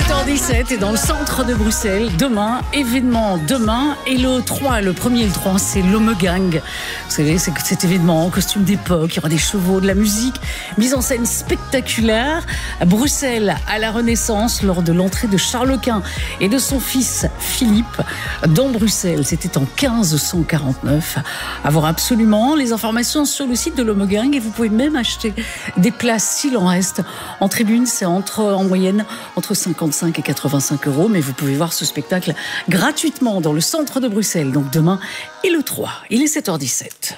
7h17 et dans le centre de Bruxelles, demain, événement demain et le 3, le 1er et le 3, c'est l'Homegang. Vous savez, c'est cet événement en costume d'époque, il y aura des chevaux, de la musique, mise en scène spectaculaire. À Bruxelles, à la Renaissance, lors de l'entrée de Charles Quint et de son fils Philippe dans Bruxelles. C'était en 1549. À voir absolument les informations sur le site de l'Homegang et vous pouvez même acheter des places s'il en reste. En tribune, c'est en moyenne entre 55 et 85 €, mais vous pouvez voir ce spectacle gratuitement dans le centre de Bruxelles, donc demain et le 3. Il est 7h17.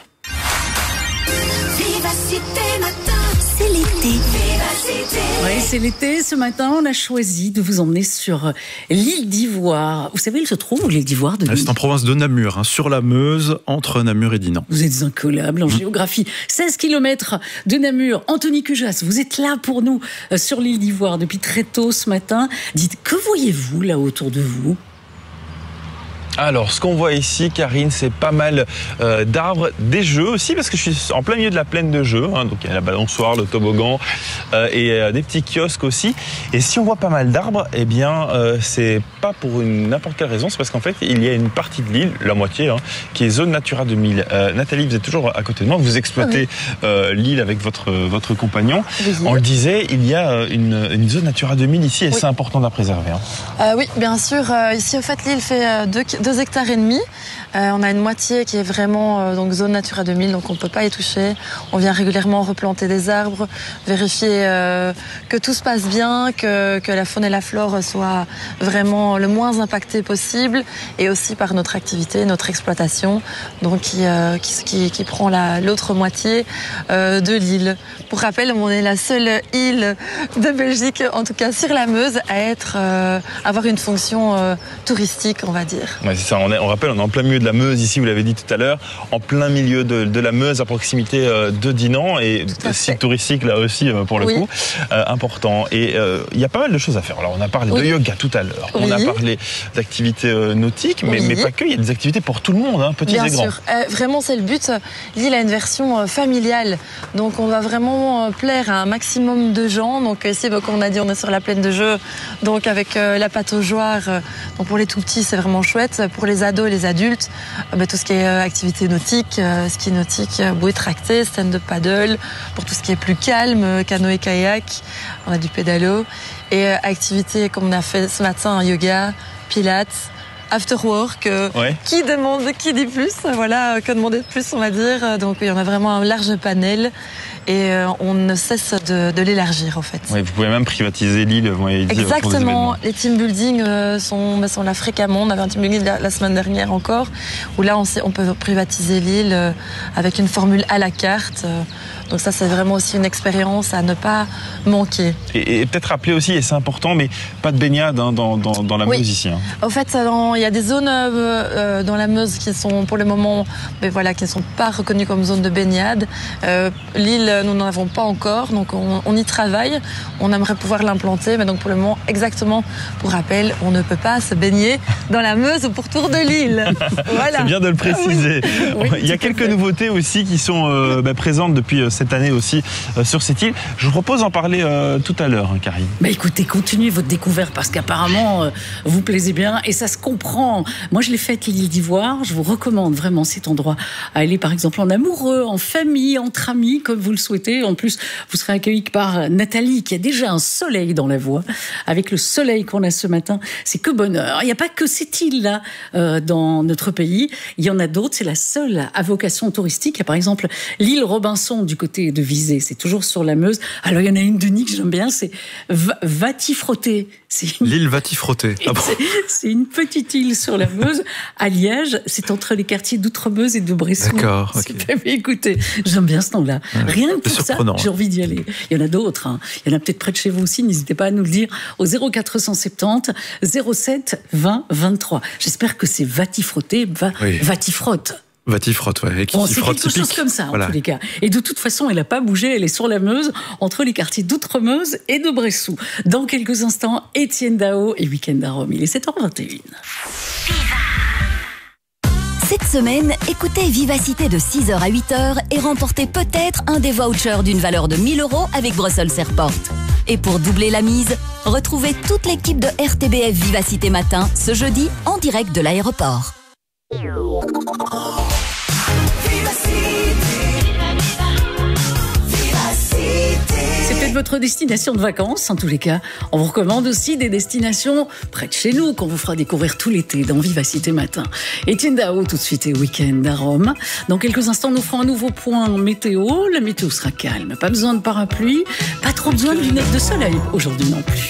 C'est l'été. Oui, c'est l'été. Ce matin, on a choisi de vous emmener sur l'île d'Ivoire. Vous savez, elle se trouve où l'île d'Ivoire de C'est en province de Namur, sur la Meuse, entre Namur et Dinan. Vous êtes incollable en géographie. 16 km de Namur. Anthony Cujas, vous êtes là pour nous sur l'île d'Ivoire depuis très tôt ce matin. Dites, que voyez-vous là autour de vous ? Alors, ce qu'on voit ici, Karine, c'est pas mal d'arbres, des jeux aussi, parce que je suis en plein milieu de la plaine de jeux. Donc, il y a la balançoire, le toboggan et des petits kiosques aussi. Et si on voit pas mal d'arbres, eh bien, c'est pas pour n'importe quelle raison. C'est parce qu'en fait, il y a une partie de l'île, la moitié, qui est zone Natura 2000. Nathalie, vous êtes toujours à côté de moi. Vous exploitez l'île avec votre compagnon. Oui. On le disait, il y a une zone Natura 2000 ici et c'est important de la préserver. Oui, bien sûr. Ici, au fait, l'île fait 2,5 hectares. On a une moitié qui est vraiment donc zone Natura 2000, donc on ne peut pas y toucher. On vient régulièrement replanter des arbres, vérifier que tout se passe bien, que la faune et la flore soient vraiment le moins impactées possible, et aussi par notre activité, notre exploitation, donc qui prend l'autre moitié de l'île. Pour rappel, on est la seule île de Belgique, en tout cas sur la Meuse, à avoir une fonction touristique, on va dire. Ouais, c'est ça. On rappelle, on est en plein milieu de la Meuse ici, vous l'avez dit tout à l'heure, en plein milieu de la Meuse, à proximité de Dinan, et site touristique là aussi pour le coup, important. Et il y a pas mal de choses à faire. Alors on a parlé de yoga tout à l'heure, on a parlé d'activités nautiques, mais pas que, il y a des activités pour tout le monde, petits et grands. Bien sûr, vraiment c'est le but. L'île a une version familiale, donc on va vraiment plaire à un maximum de gens. Donc ici, comme on a dit, on est sur la plaine de jeux, donc avec la pataugeoire. Donc pour les tout petits, c'est vraiment chouette. Pour les ados et les adultes, tout ce qui est activité nautique, ski nautique, bouée tractée, stand-up paddle. Pour tout ce qui est plus calme, canoë kayak, on a du pédalo. Et activité comme on a fait ce matin, yoga, pilates, after work, qui dit plus, voilà, que demander de plus, on va dire. Donc il y en a vraiment un large panel. Et on ne cesse de l'élargir, en fait. Oui, vous pouvez même privatiser l'île, vous m'avez dit. Exactement. Les team building sont là fréquemment. On avait un team building la semaine dernière encore, où là, on peut privatiser l'île avec une formule à la carte. Donc ça, c'est vraiment aussi une expérience à ne pas manquer. Et peut-être rappeler aussi, et c'est important, mais pas de baignade dans la Meuse ici. Au fait, il y a des zones dans la Meuse qui sont, pour le moment, qui ne sont pas reconnues comme zone de baignade. L'île, nous n'en avons pas encore, donc on y travaille. On aimerait pouvoir l'implanter, mais donc pour le moment, exactement, pour rappel, on ne peut pas se baigner dans la Meuse au pourtour de l'île. Voilà. C'est bien de le préciser. Il y a quelques nouveautés aussi qui sont présentes depuis cette année aussi sur cette île. Je vous propose d'en parler tout à l'heure, Karine. Écoutez, continuez votre découverte parce qu'apparemment, vous plaisez bien et ça se comprend. Moi, je l'ai faite l'île d'Ivoire. Je vous recommande vraiment cet endroit à aller, par exemple, en amoureux, en famille, entre amis, comme vous le souhaitez. En plus, vous serez accueillis par Nathalie, qui a déjà un soleil dans la voix. Avec le soleil qu'on a ce matin, c'est que bonheur. Il n'y a pas que cette île-là dans notre pays. Il y en a d'autres. C'est la seule à vocation touristique. Il y a par exemple l'île Robinson du côté de Visé. C'est toujours sur la Meuse. Alors, il y en a une de Nick que j'aime bien, c'est Vatifroté. L'île Vatifroté. C'est une petite île sur la Meuse, à Liège. C'est entre les quartiers d'Outremeuse et de Bressou. D'accord. Okay. Écoutez, j'aime bien ce nom-là. Rien que pour ça, j'ai hein. envie d'y aller. Il y en a d'autres. Il y en a peut-être près de chez vous aussi. N'hésitez pas à nous le dire au 0470 07 20 23. J'espère que c'est Vatifroté, Vatifrotte. Vatifrotte, et qui c'est frotte quelque chose comme ça, en tous les cas. Et de toute façon, elle n'a pas bougé, elle est sur la Meuse, entre les quartiers d'Outremeuse et de Bressou. Dans quelques instants, Étienne Dao et Week-end à Rome. Il est 7h21. Cette semaine, écoutez Vivacité de 6h à 8h et remportez peut-être un des vouchers d'une valeur de 1 000 € avec Brussels Airport. Et pour doubler la mise, retrouvez toute l'équipe de RTBF Vivacité Matin ce jeudi en direct de l'aéroport. C'est peut-être votre destination de vacances. En tous les cas, on vous recommande aussi des destinations près de chez nous qu'on vous fera découvrir tout l'été dans Vivacité Matin. Étienne Dao, tout de suite, et week-end à Rome. Dans quelques instants, nous ferons un nouveau point météo. La météo sera calme. Pas besoin de parapluie. Pas trop besoin de lunettes de soleil aujourd'hui non plus.